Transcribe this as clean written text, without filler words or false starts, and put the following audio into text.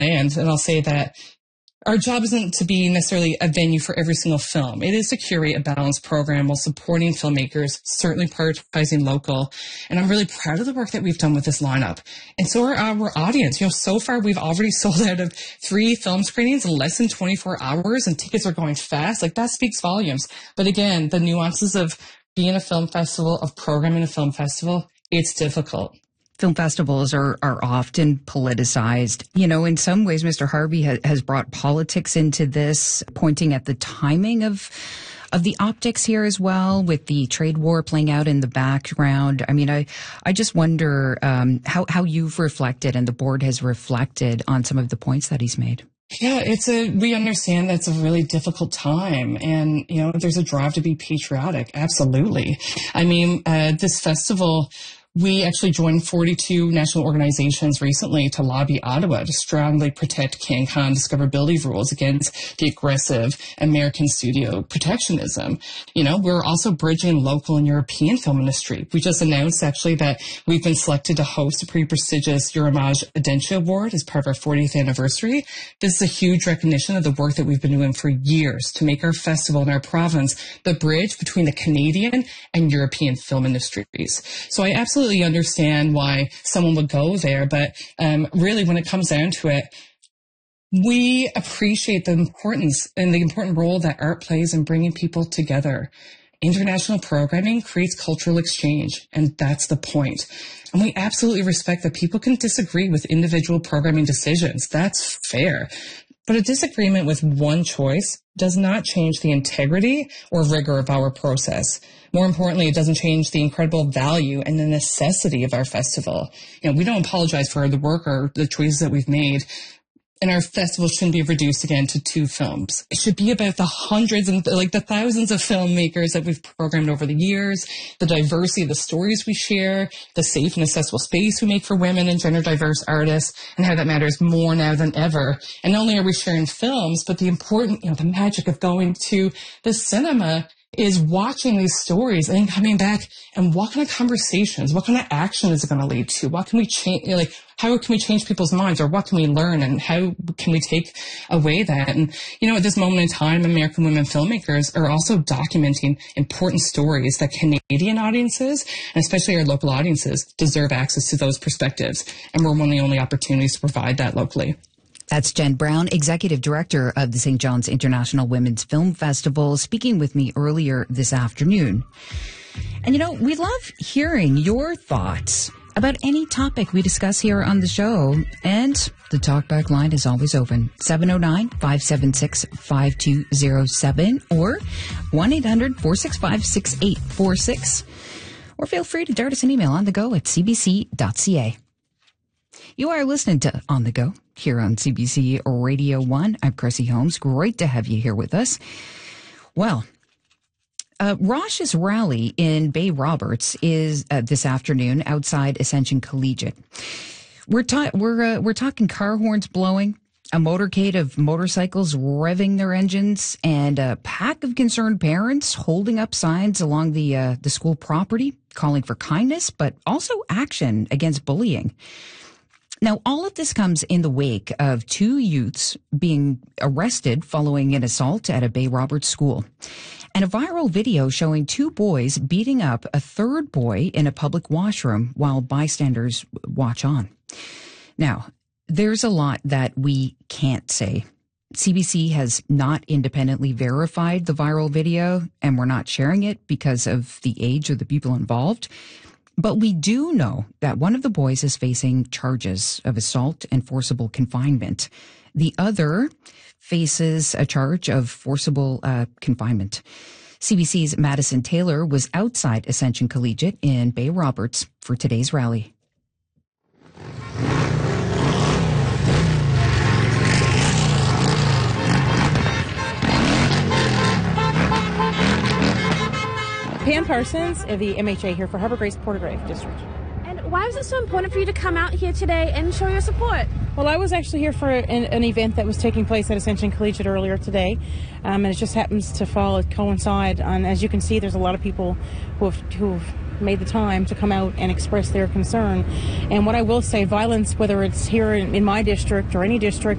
land, and I'll say that our job isn't to be necessarily a venue for every single film. It is to curate a balanced program while supporting filmmakers, certainly prioritizing local. And I'm really proud of the work that we've done with this lineup. And so are our audience. So far we've already sold out of 3 film screenings in less than 24 hours, and tickets are going fast. Like, that speaks volumes. But again, the nuances of being a film festival, of programming a film festival, it's difficult. Film festivals are often politicized. In some ways, Mr. Harvey has brought politics into this, pointing at the timing of the optics here as well, with the trade war playing out in the background. I mean, I just wonder how you've reflected and the board has reflected on some of the points that he's made. Yeah, we understand that it's a really difficult time, and, there's a drive to be patriotic. Absolutely. I mean, this festival, we actually joined 42 national organizations recently to lobby Ottawa to strongly protect CanCon discoverability rules against the aggressive American studio protectionism. We're also bridging local and European film industry. We just announced actually that we've been selected to host a pretty prestigious Euromage Adentia Award as part of our 40th anniversary. This is a huge recognition of the work that we've been doing for years to make our festival and our province the bridge between the Canadian and European film industries. So I absolutely understand why someone would go there, but really, when it comes down to it, we appreciate the importance and the important role that art plays in bringing people together. International programming creates cultural exchange, and that's the point. And we absolutely respect that people can disagree with individual programming decisions. That's fair. But a disagreement with one choice does not change the integrity or rigor of our process. More importantly, it doesn't change the incredible value and the necessity of our festival. We don't apologize for the work or the choices that we've made. And our festival shouldn't be reduced again to 2 films. It should be about the hundreds and the thousands of filmmakers that we've programmed over the years, the diversity of the stories we share, the safe and accessible space we make for women and gender diverse artists, and how that matters more now than ever. And not only are we sharing films, but the important, the magic of going to the cinema is watching these stories and then coming back and what kind of conversations, what kind of action is it going to lead to? What can we change? How can we change people's minds, or what can we learn, and how can we take away that? And, at this moment in time, American women filmmakers are also documenting important stories that Canadian audiences, and especially our local audiences, deserve access to those perspectives. And we're one of the only opportunities to provide that locally. That's Jen Brown, Executive Director of the St. John's International Women's Film Festival, speaking with me earlier this afternoon. And, we love hearing your thoughts about any topic we discuss here on the show. And the talkback line is always open, 709-576-5207 or 1-800-465-6846. Or feel free to dart us an email on the go at cbc.ca. You are listening to On the Go here on CBC Radio 1. I'm Chrissy Holmes. Great to have you here with us. Well, Rosh's rally in Bay Roberts is this afternoon outside Ascension Collegiate. We're talking car horns blowing, a motorcade of motorcycles revving their engines, and a pack of concerned parents holding up signs along the school property, calling for kindness, but also action against bullying. Now, all of this comes in the wake of 2 youths being arrested following an assault at a Bay Roberts school, and a viral video showing 2 boys beating up a 3rd boy in a public washroom while bystanders watch on. Now, there's a lot that we can't say. CBC has not independently verified the viral video, and we're not sharing it because of the age of the people involved. But we do know that one of the boys is facing charges of assault and forcible confinement. The other faces a charge of forcible confinement. CBC's Madison Taylor was outside Ascension Collegiate in Bay Roberts for today's rally. Pam Parsons of the MHA here for Harbour Grace Portergrave District. And why was it so important for you to come out here today and show your support? Well, I was actually here for an event that was taking place at Ascension Collegiate earlier today, and it just happens to coincide. And as you can see, there's a lot of people who've made the time to come out and express their concern. And what I will say, violence, whether it's here in my district or any district,